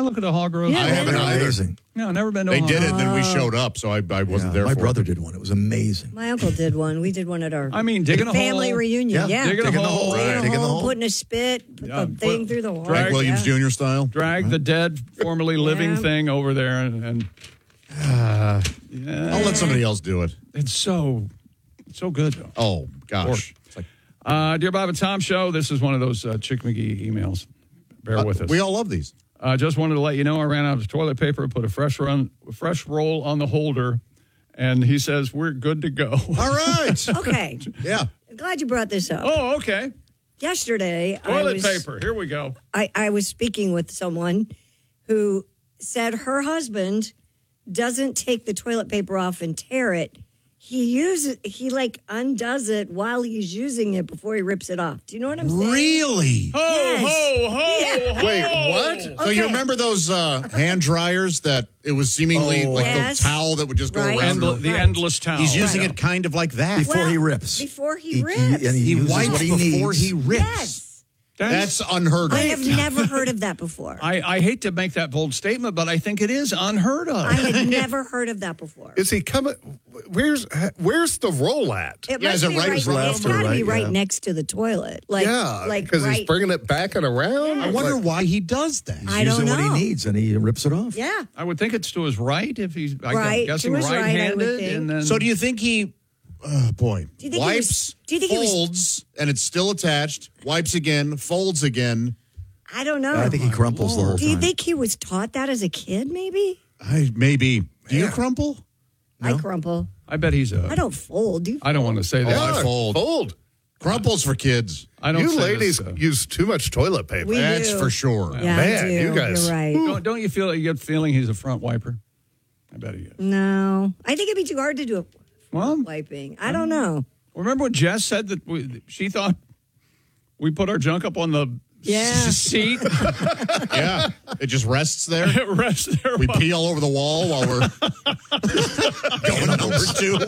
look at a hog roast? Yeah, I haven't either. Amazing. No, never been to They a hog did it, roast. and then we showed up, so I wasn't there My for brother it. did one. It was amazing. My uncle did one. We did one at our Digging a family hole. reunion. Yeah. Digging a hole. Digging a hole, putting a spit, put the thing through the hole. Frank Williams Jr. style. Drag the dead, formerly living thing over there, and I'll let somebody else do it. It's so good, though. Oh, gosh. Dear Bob and Tom Show, this is one of those Chick McGee emails. Bear with us. We all love these. Just wanted to let you know I ran out of toilet paper, put a fresh roll on the holder, and he says we're good to go. All right. Okay. Yeah. I'm glad you brought this up. Oh, okay. Yesterday, Toilet paper. Here we go. I was speaking with someone who said her husband doesn't take the toilet paper off and tear it. He undoes it while he's using it before he rips it off. Do you know what I'm saying? Really? Yes. Wait, what? So you remember those hand dryers that it was seemingly like the towel that would just go around? The endless towel. He's using it kind of like that. Before he rips. Before he rips. He wipes what he before needs. he rips. Yes. That's unheard of. I have never heard of that before. I hate to make that bold statement, but I think it is unheard of. I had never heard of that before. Is he coming? Where's the roll at? It must be right, it's got to be right next to the toilet. Because he's bringing it back and around. I wonder why he does that. He's I don't using what know. he needs, and he rips it off. Yeah. I would think it's to his right if he's Right, guessing to his right, I would right-handed. think. And then So do you think he, Do you think wipes, do you think he was? folds, and it's still attached, wipes again, folds again? I don't know. I think he crumples the whole Do you time. think he was taught that as a kid? Maybe Maybe. Do you crumple? I crumple. I bet he's I don't fold. Do you? I don't want to say that. I fold. Crumples for kids. I don't. You say ladies this, use too much toilet paper. We That's do. for sure. Yeah, Man, I do. you guys- You're right. Don't you feel you get the feeling he's a front wiper? I bet he is. No, I think it'd be too hard to do a Well, wiping. I don't know. remember when Jess said that she thought we put our junk up on the Yeah. seat? Yeah. It just rests there. It rests there. We pee all over the wall while we're going number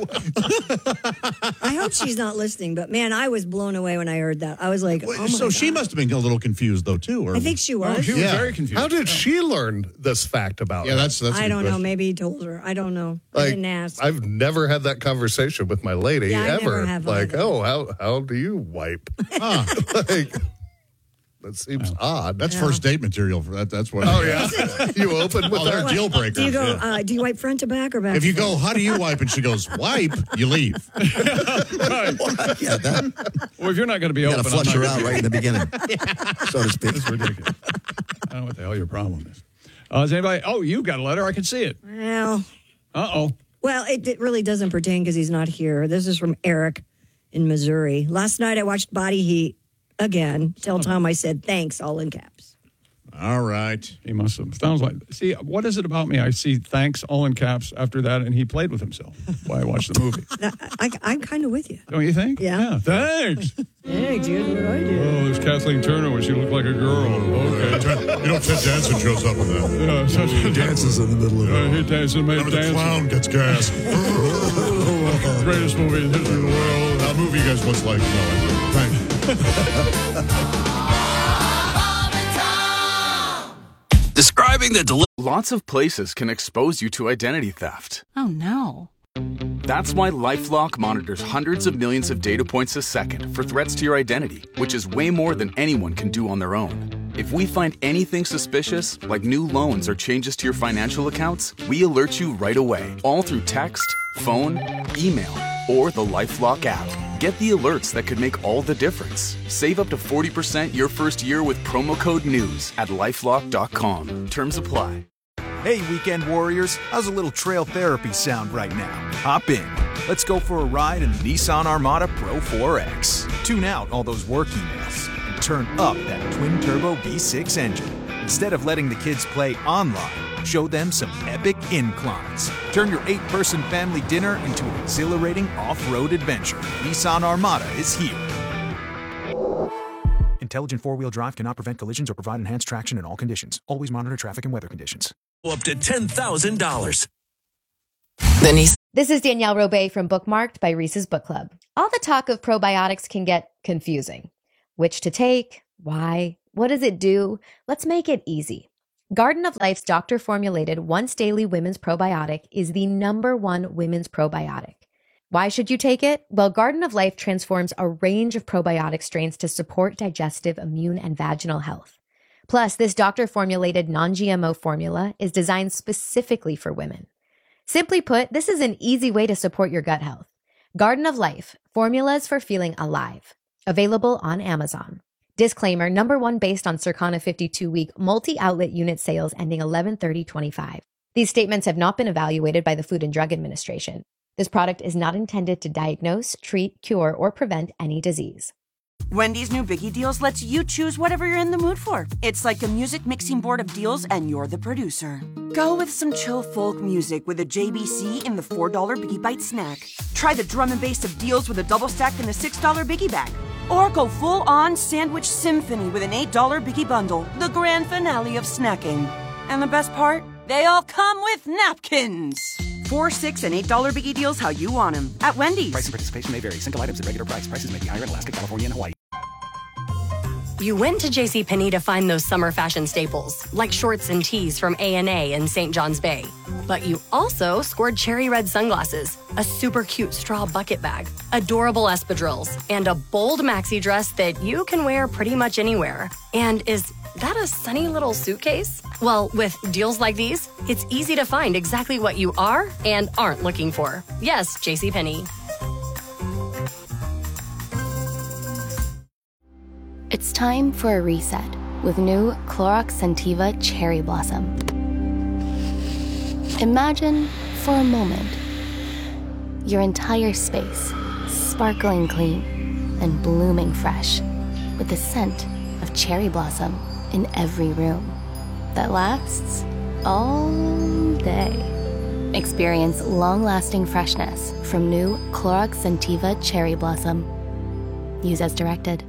2. I hope she's not listening, but man, I was blown away when I heard that. I was like, oh my So she God. must have been a little confused, though, too. Or, I think she was. She was Yeah. very confused. How did she learn this fact about yeah, him? that's a I good don't know. question. Maybe he told her. I don't know. I didn't ask. I've never had that conversation with my lady Yeah, I ever. never have Like, either. how do you wipe? Like, that seems odd. That's first date material for that. That's what. Oh yeah, you open with they're that. deal breakers. Do you go? yeah. Do you wipe front to back or back? If you to go, how do you wipe? And she goes, wipe, you leave. Yeah, that, Well, if you're not going to be you open, got to flush I'm her not out right in the beginning, so to speak. It's ridiculous. I don't know what the hell your problem is. Is anybody? Oh, you got a letter. I can see it. Well, Uh-oh. it really doesn't pertain because he's not here. This is from Eric in Missouri. Last night I watched Body Heat again. Tell Tom I said thanks, all in caps. All right. He must have. Sounds like. See, what is it about me? I see thanks all in caps after that, and he played with himself while I watched the movie. I'm kind of with you. Don't you think? Yeah. Thanks. Thanks, you did what I did. Oh, there's Kathleen Turner when she looked like a girl. Okay. You know, Ted Danson shows up in that. Yeah, such a Dances in the middle of it. He dancing, made Remember the dancing. clown gets gas. Greatest movie in the history of the world. That movie you guys must like. No, thank you. Describing the Lots of places can expose you to identity theft. Oh, no. That's why LifeLock monitors hundreds of millions of data points a second for threats to your identity, which is way more than anyone can do on their own. If we find anything suspicious, like new loans or changes to your financial accounts, we alert you right away, all through text, phone, email, or the LifeLock app. Get the alerts that could make all the difference. Save up to 40% your first year with promo code NEWS at LifeLock.com. Terms apply. Hey, weekend warriors, how's a little trail therapy sound right now? Hop in. Let's go for a ride in the Nissan Armada Pro 4X. Tune out all those work emails and turn up that twin-turbo V6 engine. Instead of letting the kids play online, show them some epic inclines. Turn your 8-person family dinner into an exhilarating off-road adventure. Nissan Armada is here. Intelligent four-wheel drive cannot prevent collisions or provide enhanced traction in all conditions. Always monitor traffic and weather conditions. Up to $10,000. This is Danielle Robay from Bookmarked by Reese's Book Club. All the talk of probiotics can get confusing. Which to take? Why? What does it do? Let's make it easy. Garden of Life's doctor-formulated once-daily women's probiotic is the #1 women's probiotic. Why should you take it? Well, Garden of Life transforms a range of probiotic strains to support digestive, immune, and vaginal health. Plus, this doctor-formulated non-GMO formula is designed specifically for women. Simply put, this is an easy way to support your gut health. Garden of Life, formulas for feeling alive. Available on Amazon. Disclaimer, #1 based on Circana 52-week multi-outlet unit sales ending 11/30/25. These statements have not been evaluated by the Food and Drug Administration. This product is not intended to diagnose, treat, cure, or prevent any disease. Wendy's new Biggie Deals lets you choose whatever you're in the mood for. It's like a music mixing board of deals, and you're the producer. Go with some chill folk music with a JBC in the $4 Biggie Bite snack. Try the drum and bass of deals with a double stack in the $6 Biggie Bag. Or go full-on sandwich symphony with an $8 Biggie Bundle, the grand finale of snacking. And the best part? They all come with napkins. $4, $6, and $8 Biggie Deals how you want them at Wendy's. Price and participation may vary. Single items at regular price. Prices may be higher in Alaska, California, and Hawaii. You went to JCPenney to find those summer fashion staples, like shorts and tees from A&A in St. John's Bay. But you also scored cherry red sunglasses, a super cute straw bucket bag, adorable espadrilles, and a bold maxi dress that you can wear pretty much anywhere. And is that a sunny little suitcase? Well, with deals like these, it's easy to find exactly what you are and aren't looking for. Yes, JCPenney. It's time for a reset with new Clorox Scentiva Cherry Blossom. Imagine, for a moment, your entire space sparkling clean and blooming fresh with the scent of cherry blossom in every room that lasts all day. Experience long-lasting freshness from new Clorox Scentiva Cherry Blossom. Use as directed.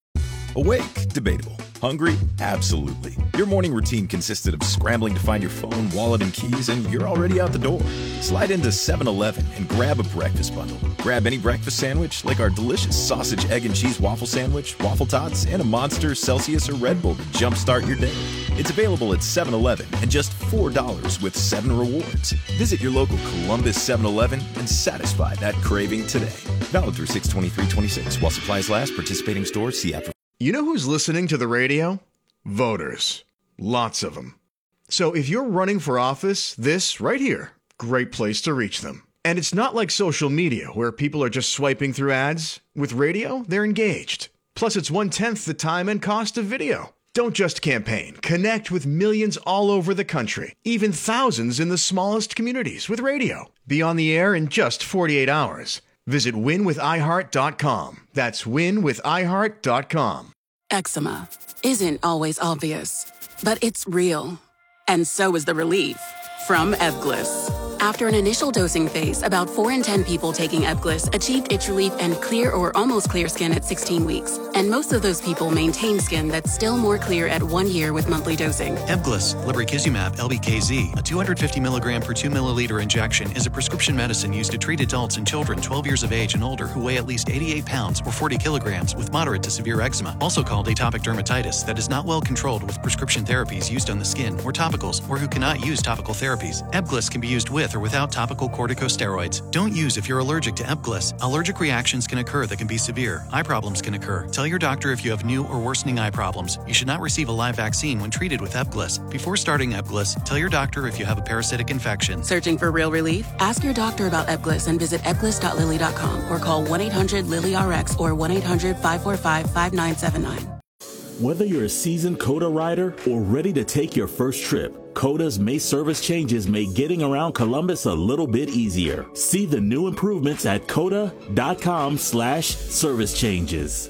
Awake? Debatable. Hungry? Absolutely. Your morning routine consisted of scrambling to find your phone, wallet, and keys, and you're already out the door. Slide into 7-Eleven and grab a breakfast bundle. Grab any breakfast sandwich, like our delicious sausage, egg, and cheese waffle sandwich, waffle tots, and a Monster, Celsius, or Red Bull to jumpstart your day. It's available at 7-Eleven and just $4 with 7 rewards. Visit your local Columbus 7-Eleven and satisfy that craving today. Valid through 6/23/26. While supplies last, participating stores see app. You know who's listening to the radio? Voters. Lots of them. So if you're running for office, this right here, great place to reach them. And it's not like social media where people are just swiping through ads. With radio, they're engaged. Plus, it's 1/10 the time and cost of video. Don't just campaign. Connect with millions all over the country, even thousands in the smallest communities with radio. Be on the air in just 48 hours. Visit winwithiheart.com. That's winwithiheart.com. Eczema isn't always obvious, but it's real. And so is the relief from Ebglyss. After an initial dosing phase, about 4 in 10 people taking Ebglyss achieved itch relief and clear or almost clear skin at 16 weeks. And most of those people maintain skin that's still more clear at 1 year with monthly dosing. Ebglyss, lebrikizumab LBKZ, a 250 milligram per 2 milliliter injection, is a prescription medicine used to treat adults and children 12 years of age and older who weigh at least 88 pounds or 40 kilograms with moderate to severe eczema, also called atopic dermatitis, that is not well controlled with prescription therapies used on the skin or topicals, or who cannot use topical therapies. Ebglyss can be used with or without topical corticosteroids. Don't use if you're allergic to Ebglyss. Allergic reactions can occur that can be severe. Eye problems can occur. Tell your doctor if you have new or worsening eye problems. You should not receive a live vaccine when treated with Ebglyss. Before starting Ebglyss, tell your doctor if you have a parasitic infection. Searching for real relief? Ask your doctor about Ebglyss and visit ebglyss.lilly.com or call 1-800-LILY-RX or 1-800-545-5979. Whether you're a seasoned COTA rider or ready to take your first trip, COTA's May service changes make getting around Columbus a little bit easier. See the new improvements at COTA.com/service changes.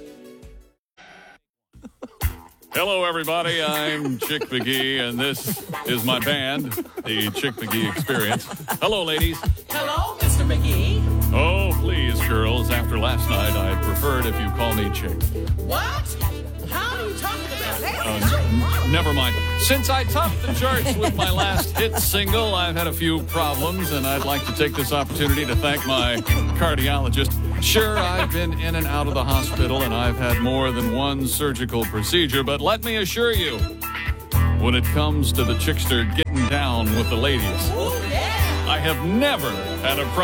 Hello, everybody. I'm Chick McGee, and this is my band, the Chick McGee Experience. Hello, ladies. Hello, Mr. McGee. Oh, please, girls. After last night, I'd prefer it if you call me Chick. What? How are you talking about? Never mind. Since I topped the charts with my last hit single, I've had a few problems, and I'd like to take this opportunity to thank my cardiologist. Sure, I've been in and out of the hospital, and I've had more than one surgical procedure, but let me assure you, when it comes to the chickster getting down with the ladies. I have never had a problem